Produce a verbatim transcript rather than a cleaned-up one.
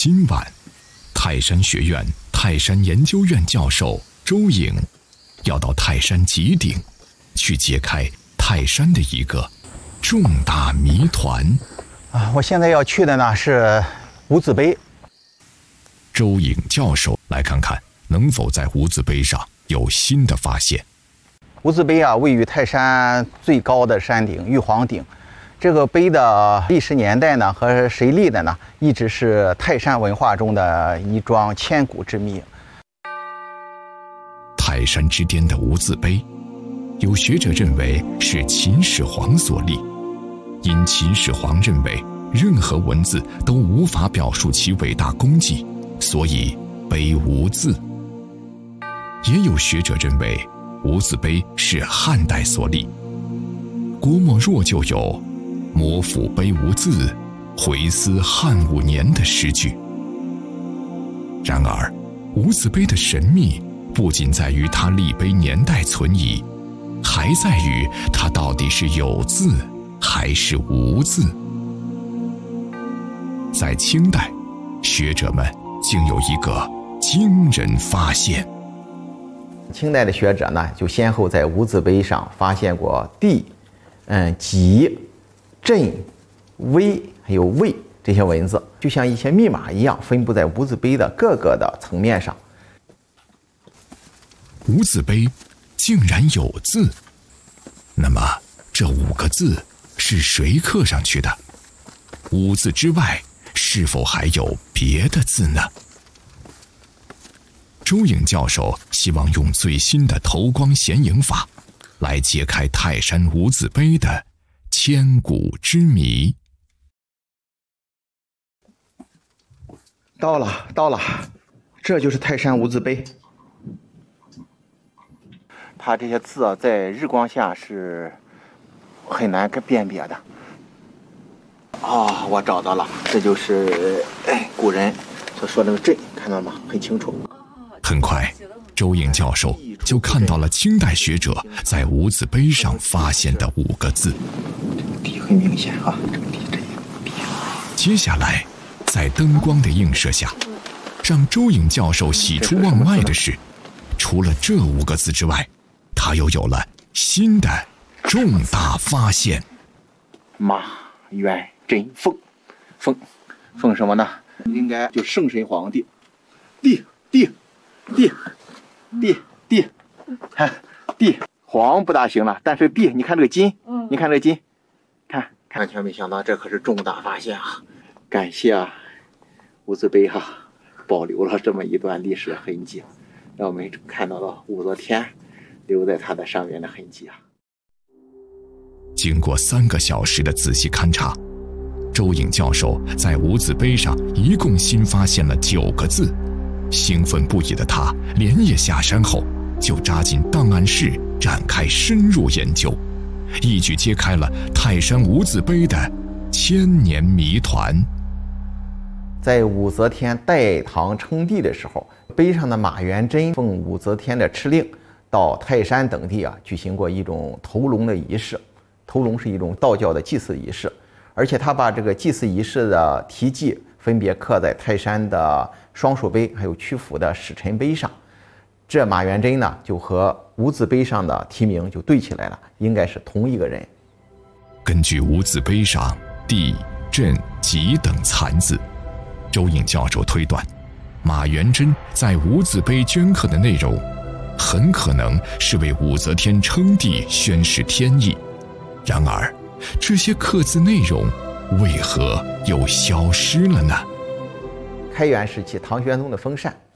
今晚，泰山学院泰山研究院教授周颖要到泰山极顶，去揭开泰山的一个重大谜团。 啊，我现在要去的呢是无字碑。 周颖教授来看看能否在无字碑上有新的发现。 无字碑啊，位于泰山最高的山顶玉皇顶。这个碑的历史年代呢和谁立的呢，一直是泰山文化中的一桩千古之谜。 泰山之巅的无字碑，有学者认为是秦始皇所立，因秦始皇认为任何文字都无法表述其伟大功绩，所以碑无字。也有学者认为无字碑是汉代所立，郭沫若就有磨斧碑无字，回思汉五年的诗句。然而无字碑的神秘不仅在于它立碑年代存疑，还在于它到底是有字还是无字。在清代，学者们竟有一个惊人发现。 清代的学者呢，就先后在无字碑上发现过地、嗯、己、震、微还有魏这些文字，就像一些密码一样，分布在无字碑的各个的层面上。 无字碑竟然有字，那么这五个字是谁刻上去的？五字之外，是否还有别的字呢？周颖教授希望用最新的投光显影法来揭开泰山无字碑的千古之谜。 到了，到了，这就是泰山无字碑。它这些字啊，在日光下是很难辨别的。啊，我找到了，这就是哎古人所说的那个震，看到了吗？很清楚。 很快，周颖教授就看到了清代学者在无字碑上发现的五个字。 这个地很明显啊，这个地这地。 接下来，在灯光的映射下，让周颖教授喜出望外的是，除了这五个字之外，他又有了新的重大发现。 马元真凤，凤，凤什么呢？应该就圣神皇帝。帝帝帝帝帝，看帝皇不大行了，但是帝，你看这个金，你看这个金，看，完全没想到，这可是重大发现啊！感谢啊，无字碑哈、啊，保留了这么一段历史痕迹，让我们看到了武则天留在它的上面的痕迹啊。 经过三个小时的仔细勘察，周颖教授在无字碑上一共新发现了九个字。兴奋不已的他连夜下山后，就扎进档案室展开深入研究，一举揭开了泰山无字碑的千年谜团。 在武则天代唐称帝的时候，碑上的马元真奉武则天的敕令，到泰山等地啊举行过一种投龙的仪式。投龙是一种道教的祭祀仪式，而且他把这个祭祀仪式的题记分别刻在泰山的双树碑还有曲阜的史臣碑上。这马元真呢，就和无字碑上的题名就对起来了，应该是同一个人。 根据无字碑上地、震、己等残字，周颖教授推断，马元真在无字碑镌刻的内容，很可能是为武则天称帝宣示天意。然而，这些刻字内容为何又消失了呢？ 开元时期，唐玄宗的封禅，